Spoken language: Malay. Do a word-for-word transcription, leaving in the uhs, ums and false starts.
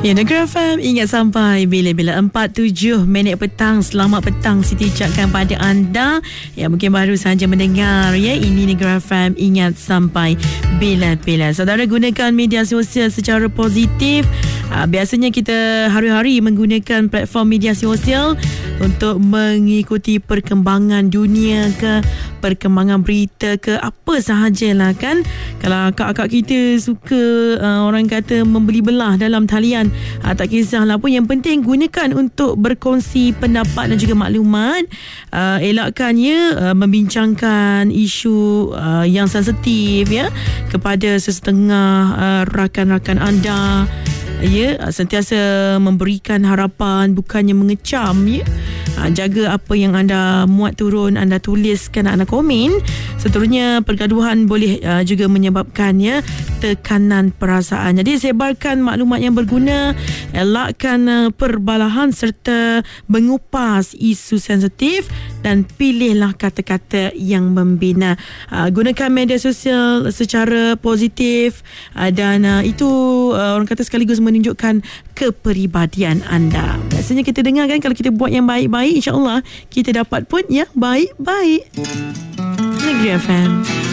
Ya, Negeri F M ingat sampai bila-bila empat tujuh minit petang. Selamat petang Siti ucapkan pada anda yang mungkin baru saja mendengar ya. Ini Negeri F M ingat sampai bila-bila. Saudara, gunakan media sosial secara positif. Uh, biasanya kita hari-hari menggunakan platform media sosial untuk mengikuti perkembangan dunia ke, perkembangan berita ke, apa sahajalah kan. Kalau akak-akak kita suka uh, orang kata membeli belah dalam talian, uh, tak kisahlah pun, yang penting gunakan untuk berkongsi pendapat dan juga maklumat. Uh, elakkannya uh, membincangkan isu uh, yang sensitif ya kepada sesetengah uh, rakan-rakan anda. Ya, sentiasa memberikan harapan bukannya mengecam ya. Ha, jaga apa yang anda muat turun, anda tuliskan, anda komen. Seterusnya pergaduhan boleh uh, juga menyebabkan ya tekanan perasaan. Jadi sebarkan maklumat yang berguna, elakkan uh, perbalahan serta mengupas isu sensitif dan pilihlah kata-kata yang membina. Uh, gunakan media sosial secara positif uh, dan uh, itu uh, orang kata sekaligus menunjukkan kepribadian anda. Biasanya kita dengar kan, kalau kita buat yang baik-baik, insya-Allah kita dapat pun yang baik-baik. Negeri F M.